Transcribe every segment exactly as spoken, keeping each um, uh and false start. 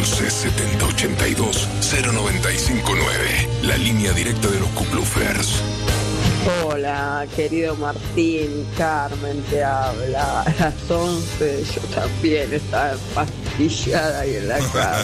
once setenta ochenta y dos cero noventa y cinco nueve. La línea directa de los Cuplufers. Hola, querido Martín, Carmen te habla. A las once yo también estaba empastillada ahí en la cama.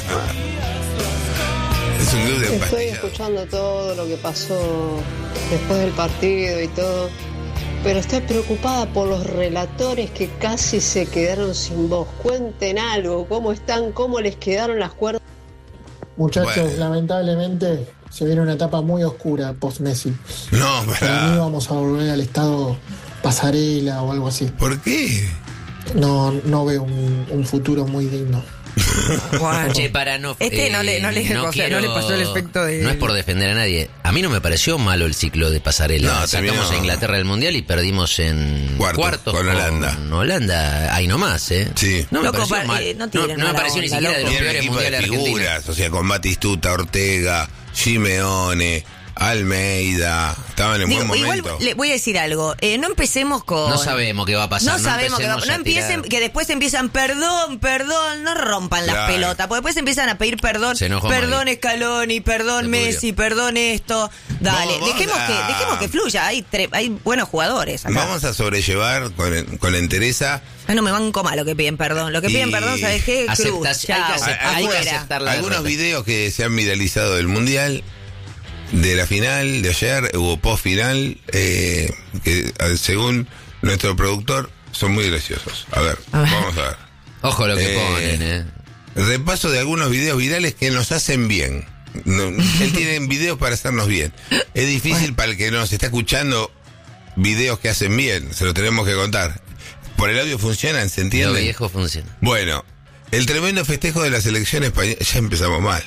Es un club de Estoy empastillado. escuchando todo lo que pasó después del partido y todo, pero estoy preocupada por los relatores que casi se quedaron sin voz. Cuenten algo, cómo están, cómo les quedaron las cuerdas. Muchachos, Bueno. lamentablemente se viene una etapa muy oscura post-Messi. No, Para mí para... vamos a volver al estado pasarela o algo así. ¿Por qué? No, no veo un, un futuro muy digno. Bueno, Che, para no. Este no le- no le- o sea, no le pasó el efecto de- No es por defender a nadie. A mí no me pareció malo el ciclo de pasarela. No, Sacamos terminó- a Inglaterra del Mundial y perdimos en Cuartos, cuartos con Holanda. Con Holanda, ahí nomás, ¿eh? Sí. No me Loco, pareció pa- mal. eh, no no, tiren no me mala pareció ni onda, siquiera de los Tiene un peores equipo de mundiales de Argentina. figuras, o sea, con Batistuta, Ortega, Simeone, Almeida. Estaban en Digo, buen igual momento. le voy a decir algo. Eh, no empecemos con. No sabemos qué va a pasar. No sabemos que va- empecemos no a empiecen, tirar. que después empiezan perdón, perdón, no rompan las Claro. pelotas, porque después empiezan a pedir perdón, Se enojó perdón Mari. Scaloni, perdón Se Messi, perdón esto, dale, Vamos, vamos dejemos a- que dejemos que fluya, hay tre- hay buenos jugadores acá. Vamos a sobrellevar con, con entereza. Ay, no me banco mal lo que piden perdón, lo que Y piden perdón, ¿sabes qué? Cruz, Aceptas- hay chao, que aceptar- hay que afuera. aceptar la Algunos derrota. videos que se han viralizado del Mundial, de la final de ayer, hubo post final, eh, que eh, según nuestro productor son muy graciosos. A ver, A ver. vamos a ver. Ojo lo que Eh, ponen, ¿eh? Repaso de algunos videos virales que nos hacen bien. No, él tiene videos para hacernos bien. Es difícil para el que nos está escuchando videos que hacen bien, se lo tenemos que contar. Por el audio funcionan, ¿se Lo entiende? viejo funciona. Bueno, el tremendo festejo de la selección española, ya empezamos mal.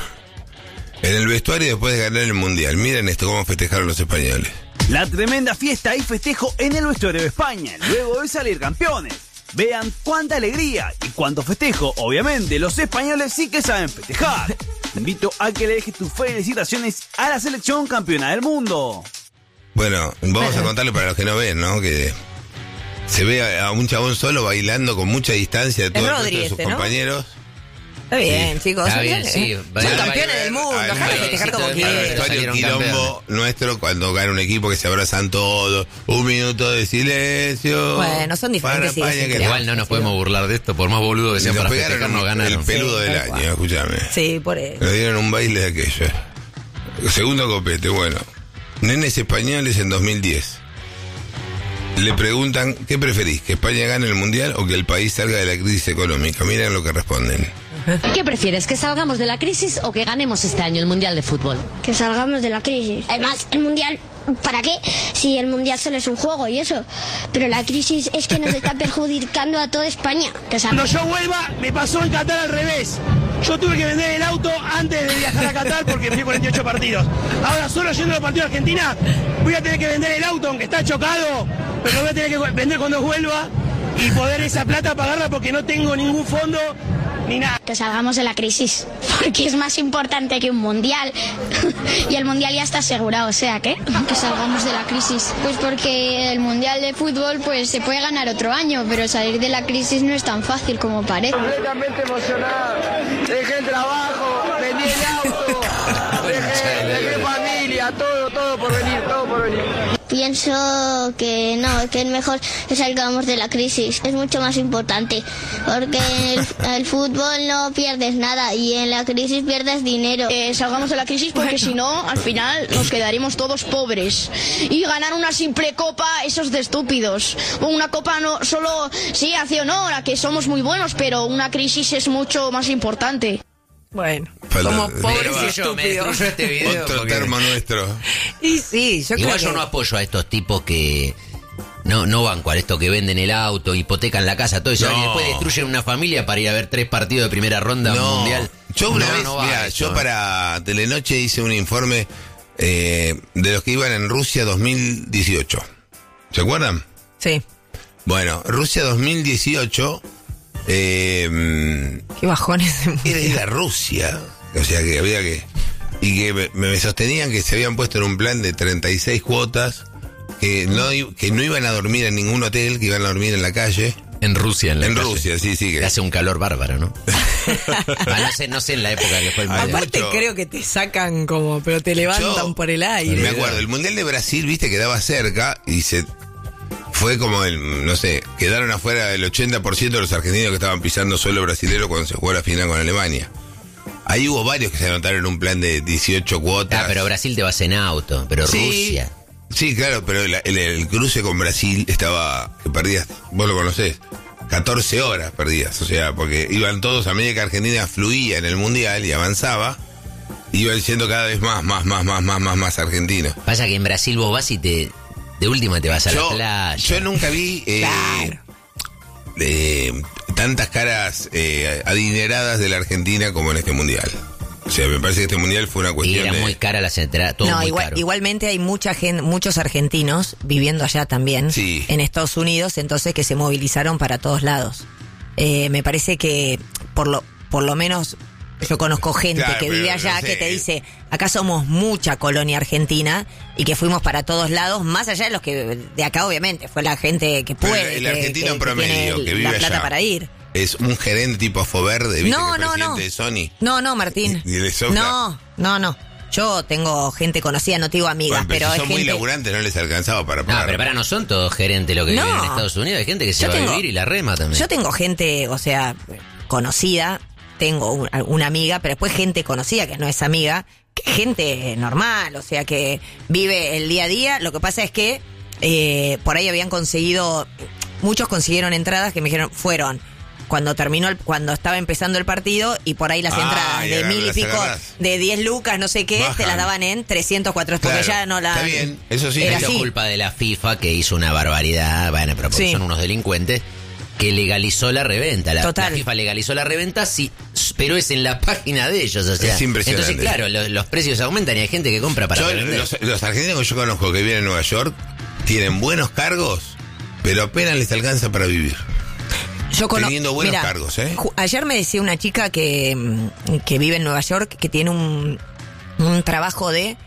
En el vestuario después de ganar el Mundial, miren esto, cómo festejaron los españoles. La tremenda fiesta y festejo en el vestuario de España, luego de salir campeones. Vean cuánta alegría y cuánto festejo. Obviamente, los españoles sí que saben festejar. Te invito a que le dejes tus felicitaciones a la selección campeona del mundo. Bueno, vamos a contarle para los que no ven, ¿no? Que se ve a, a un chabón solo bailando con mucha distancia de todo el resto Rodri de sus este, ¿no? compañeros. Está bien, chicos. Está son- bien, sí. Son Baila- campeones baila- del mundo, baila- dejá de baila- festejar como baila- Al quieran. vestuario salieron quilombo campeones. nuestro cuando gana un equipo que se abrazan todos, un minuto de silencio. Bueno, son diferentes para España, ideas, que- Igual no nos podemos burlar de esto, por más boludo que Y sea nos para pegaron festejar, no ganaron. el peludo Sí, del tal año, cual. escúchame. Sí, por eso. Le dieron un baile de aquello. Segundo copete, bueno. Nenes españoles en dos mil diez. Le preguntan, ¿qué preferís? ¿Que España gane el Mundial o que el país salga de la crisis económica? Miren lo que responden. ¿Qué prefieres, que salgamos de la crisis o que ganemos este año el Mundial de Fútbol? Que salgamos de la crisis. Además, el mundial, ¿para qué? Si el mundial solo es un juego y eso. Pero la crisis es que nos está perjudicando a toda España. Que Cuando salga- yo vuelva, me pasó en Qatar al revés. Yo tuve que vender el auto antes de viajar a Qatar porque fui cuarenta y ocho partidos. Ahora, solo yendo a los partidos de Argentina, voy a tener que vender el auto, aunque está chocado, pero lo voy a tener que vender cuando vuelva y poder esa plata pagarla porque no tengo ningún fondo ni nada. Que salgamos de la crisis. Porque es más importante que un mundial. Y el mundial ya está asegurado, o sea, ¿qué? Que salgamos de la crisis. Pues porque el mundial de fútbol pues se puede ganar otro año, pero salir de la crisis no es tan fácil como parece. Completamente emocionado. Dejé el trabajo, vendí el auto, dejé, dejé familia, todo, todo por venir, todo por venir. Pienso que no, que es mejor que salgamos de la crisis. Es mucho más importante. Porque en el, el fútbol no pierdes nada y en la crisis pierdes dinero. Eh, salgamos de la crisis porque si no, al final nos quedaremos todos pobres. Y ganar una simple copa, eso es de estúpidos. Una copa no solo, sí, hace honor a que somos muy buenos, pero una crisis es mucho más importante. Bueno, Falta- somos pobres Pero y yo me estúpidos. destruyó este video. Otro porque- termo nuestro. Y sí, yo Igual creo yo que... no apoyo a estos tipos que no no banco a esto que venden el auto, hipotecan la casa, todo eso, No. y después destruyen una familia para ir a ver tres partidos de primera ronda No, mundial. yo una No, vez, no va mira, eso, yo ¿eh? para Telenoche hice un informe eh, de los que iban en Rusia dos mil dieciocho. ¿Se acuerdan? Sí, Bueno, Rusia dos mil dieciocho eh, qué bajones. era ir a Rusia, o sea que había que... Y que me, me sostenían que se habían puesto en un plan de treinta y seis cuotas, que no, i- que no iban a dormir en ningún hotel, que iban a dormir en la calle. En En Rusia, en la En calle. Rusia, sí, sí. Que Que hace un calor bárbaro, ¿no? Ah, no sé, no sé en la época que fue el mundial. Aparte mucho. creo que te sacan como, pero te levantan Yo por el aire. me acuerdo, el Mundial de Brasil, viste, quedaba cerca y se fue como el, no sé, quedaron afuera el ochenta por ciento de los argentinos que estaban pisando suelo brasilero cuando se jugó la final con Alemania. Ahí hubo varios que se anotaron en un plan de dieciocho cuotas. Ah, pero Brasil te vas en auto, pero Sí. Rusia. Sí, claro, pero el, el- el cruce con Brasil estaba, que perdías, vos lo conocés, catorce horas perdías, o sea, porque iban todos, a medida que Argentina fluía en el Mundial y avanzaba, iban siendo cada vez más, más, más, más, más, más, más argentinos. Pasa que en Brasil vos vas y te... De última te vas a Yo, la playa. yo nunca vi eh, Claro. eh, tantas caras eh, adineradas de la Argentina como en este Mundial. O sea, me parece que este Mundial fue una Y cuestión era de... muy cara las entradas, todo No, muy igual- caro. igualmente hay mucha gente, muchos argentinos viviendo allá también, Sí. en Estados Unidos, entonces que se movilizaron para todos lados. Eh, me parece que por lo, por lo menos yo conozco gente Claro, que pero vive no allá sé. que te dice, acá somos mucha colonia argentina y que fuimos para todos lados, más allá de los que de acá obviamente, fue la gente que Pero puede, el que- argentino que- promedio que que tiene vive la plata allá. para ir. Es un gerente tipo Foverde, ¿viste? No, que no, presidente no. de Sony. No, no, Martín. Y- y le sobra. No, no, no. Yo tengo gente conocida, no te digo amigas, Bueno, pero pero si es son muy gente... laburantes, no les alcanzaba para No, pagar. pero para no son todos gerentes lo que No. viven en Estados Unidos. Hay gente que se Yo va tengo- a vivir y la rema también. Yo tengo gente, o sea, conocida, tengo un- una amiga, pero después gente conocida que no es amiga, que gente normal, o sea, que vive el día a día. Lo que pasa es que eh, por ahí habían conseguido, muchos consiguieron entradas que me dijeron, fueron cuando terminó, el, cuando estaba empezando el partido y por ahí las Ah, entradas y de agarras, mil y las pico, agarrás. de diez lucas, no sé qué, Bajan. te las daban en trescientos, cuatrocientos, porque Claro, ya no la... está bien, eso sí. Era Esto es así. culpa de la FIFA que hizo una barbaridad, bueno, pero porque Sí. son unos delincuentes, que legalizó la reventa. La, Total. la FIFA legalizó la reventa, sí, pero es en la página de ellos, o sea. Es impresionante. Entonces, claro, lo- los precios aumentan y hay gente que compra para Yo, revender. los, los argentinos que yo conozco que viven en Nueva York tienen buenos cargos, pero apenas les alcanza para vivir. Yo cono- Teniendo buenos Mira, cargos, ¿eh? ju- Ayer me decía una chica que, mm, que vive en Nueva York, que tiene un, un trabajo de...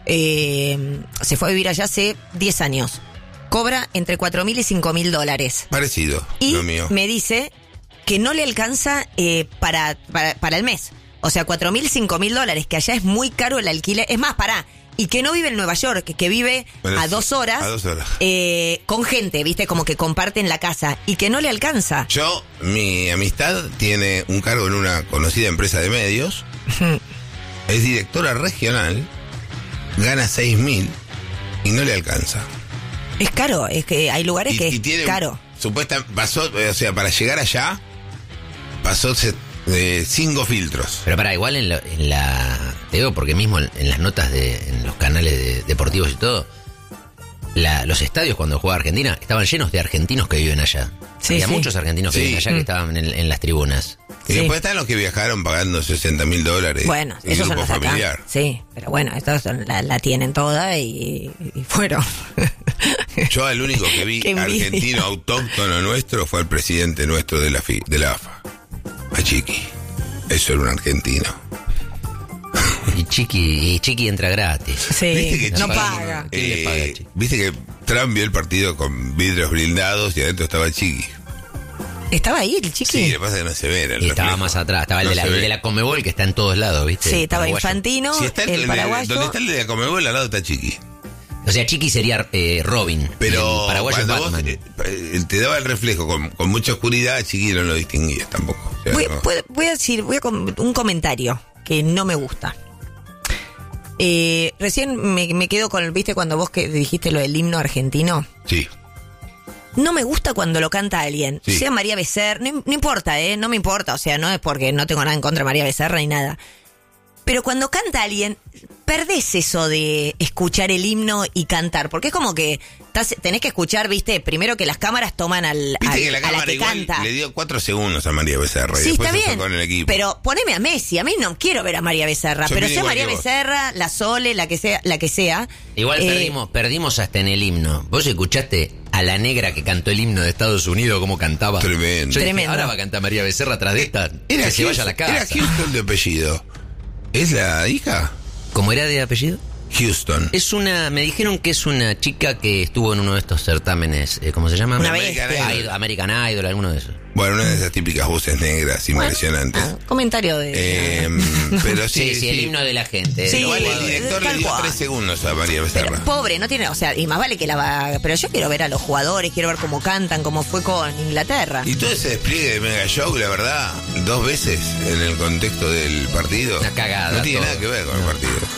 eh, se fue a vivir allá hace diez años. Cobra entre cuatro mil y cinco mil dólares. Parecido, Y lo mío. me dice que no le alcanza eh, para, para, para el mes. O sea, cuatro mil, cinco mil dólares, que allá es muy caro el alquiler. Es más, pará. Y que no vive en Nueva York, que, que vive Pero a es- dos horas, a dos horas. eh, con gente, ¿viste? Como que comparten la casa. Y que no le alcanza. Yo, mi amistad tiene un cargo en una conocida empresa de medios, es directora regional, gana seis mil y no le alcanza. Es caro, es que hay lugares Y, que y es tiene, caro. supuesta, pasó, o sea, para llegar allá, pasó se- de cinco filtros. Pero para igual en, la- en la... Te digo porque mismo en, en las notas de en los canales de- deportivos y todo, la- los estadios cuando jugaba Argentina estaban llenos de argentinos que viven allá. Sí, Había sí. muchos argentinos que Sí. viven allá que estaban en, en las tribunas. Y Sí. después están los que viajaron pagando sesenta mil dólares. Bueno, y esos son grupo los de acá. familiar. Sí, pero bueno, estos son- la, la tienen toda y, y fueron. Yo el único que vi Qué envidia. argentino autóctono nuestro fue el presidente nuestro de la F I, de la A F A, a Chiqui. Eso era un argentino. Y Chiqui, y Chiqui entra gratis. Sí, ¿Viste que no Chiqui- paga. ¿Qué le paga, Eh, Chiqui? Viste que Trump vio el partido con vidrios blindados y adentro estaba Chiqui. ¿Estaba ahí el chiqui? Sí, lo que pasa es que no se ve. era el Y estaba reflejo. más atrás, estaba el, No de la, se el ve. de la Comebol que está en todos lados, ¿viste? Sí, El estaba paraguayo. Infantino, Si está el, el el- paraguayo. donde está el de la Comebol, al lado está Chiqui. O sea, Chiqui sería eh, Robin. Pero y el paraguayo es cuando vos, Batman. eh, eh, te daba el reflejo con, con mucha oscuridad, Chiqui no lo distinguías tampoco. O sea, Voy, no. puedo- voy a decir, voy a com- un comentario que no me gusta. Eh, recién me, me quedo con, ¿viste cuando vos que dijiste lo del himno argentino? Sí. No me gusta cuando lo canta alguien, Sí. sea María Becerra, no, no importa, ¿eh? No me importa, o sea, no es porque no tengo nada en contra de María Becerra ni nada. Pero cuando canta alguien, perdés eso de escuchar el himno y cantar, porque es como que estás- tenés que escuchar, ¿viste? Primero que las cámaras toman al, Viste al- que la a la cámara que igual canta. le dio cuatro segundos a María Becerra y Sí, después está se bien, sacó en el equipo. pero poneme a Messi, a mí no quiero ver a María Becerra, Yo pero opino sea igual María que vos. Becerra, la Sole, la que sea, la que sea. Igual eh, perdimos, perdimos hasta en el himno. ¿Vos escuchaste a la negra que cantó el himno de Estados Unidos cómo cantaba? Tremendo. Yo dije, Tremendo. ahora va a cantar María Becerra atrás de esta. Era que se vaya a la Houston- casa. Era Houston de apellido. ¿Es la hija? ¿Cómo era de apellido? Houston. Es una, me dijeron que es una chica que estuvo en uno de estos certámenes, eh, ¿cómo se llama? Una American bestia. Idol. Idol, American Idol, alguno de esos. Bueno, una de esas típicas voces negras impresionantes. Ah, comentario de... Eh, pero sí, Sí, sí, el himno de la gente. Sí, de los Igual el jugadores. director tal le dio cual. tres segundos a María Pero, Becerra. pobre, no tiene, o sea, y más vale que la va, pero yo quiero ver a los jugadores, quiero ver cómo cantan, cómo fue con Inglaterra. Y todo ese despliegue de Mega Show, la verdad, dos veces en el contexto del partido. Una cagada, No tiene todo. nada que ver con el partido.